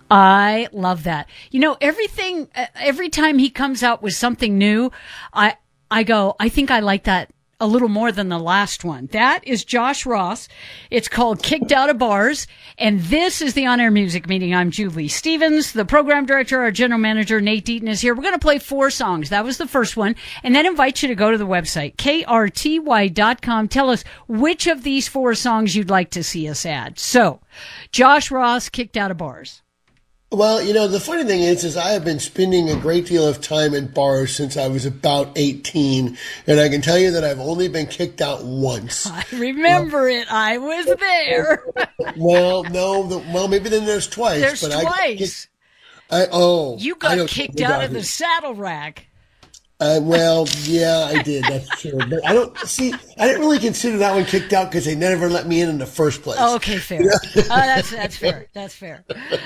I love that. You know, every time he comes out with something new, I go, I think I like that a little more than the last one. That is Josh Ross. It's called Kicked Out of Bars. And this is the On Air Music Meeting. I'm Julie Stevens, the program director. Our general manager, Nate Deaton, is here. We're going to play 4 songs. That was the first one. And then invite you to go to the website, krty.com. Tell us which of these 4 songs you'd like to see us add. So, Josh Ross, Kicked Out of Bars. Well, you know, the funny thing is I have been spending a great deal of time in bars since I was about 18, and I can tell you that I've only been kicked out once. I remember it. I was there. Well, no, maybe then there's twice. There's but twice. You got kicked out of the saddle rack. Well, yeah, I did. That's true. But I didn't really consider that one kicked out because they never let me in the first place. Oh, okay, fair. That's fair. That's fair.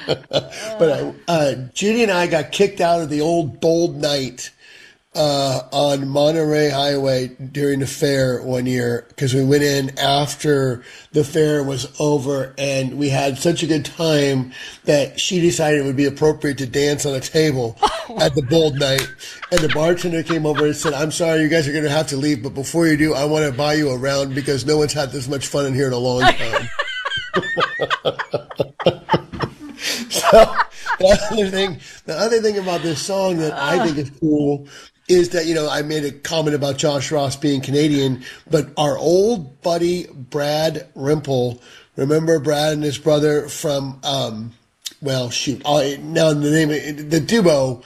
But Judy and I got kicked out of the old Bold Night on Monterey Highway during the fair one year because we went in after the fair was over and we had such a good time that she decided it would be appropriate to dance on a table at the Bold Night. And the bartender came over and said, "I'm sorry, you guys are going to have to leave, but before you do, I want to buy you a round because no one's had this much fun in here in a long time." So the other thing about this song that I think is cool is that, you know, I made a comment about Josh Ross being Canadian, but our old buddy Brad Rimple, remember Brad and his brother from, now the name of the duo,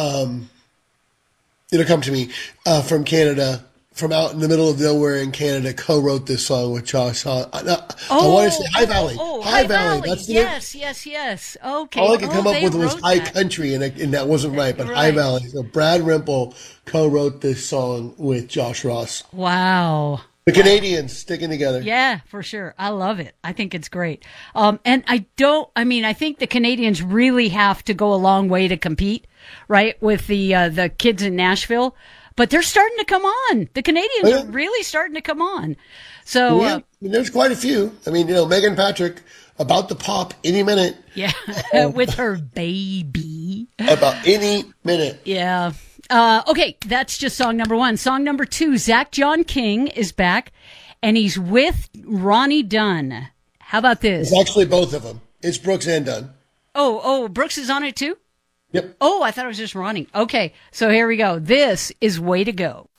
it'll come to me, from Canada, from out in the middle of nowhere in Canada, co-wrote this song with Josh. I want to say High Valley. High Valley. That's the yes. Okay. All I could come up with was High Country, and that wasn't right, but High Valley. So Brad Rimple co-wrote this song with Josh Ross. Wow. The Canadians sticking together. Yeah, for sure. I love it. I think it's great. And I think the Canadians really have to go a long way to compete, right, with the kids in Nashville. But they're starting to come on. The Canadians are really starting to come on. So there's quite a few. I mean, you know, Megan Patrick about to pop any minute. Yeah, with her baby. About any minute. Yeah. Okay, that's just song number 1. Song number 2, Zach John King is back, and he's with Ronnie Dunn. How about this? It's actually both of them. It's Brooks and Dunn. Oh, Brooks is on it too? Yep. Oh, I thought it was just Ronnie. Okay, so here we go. This is Way to Go.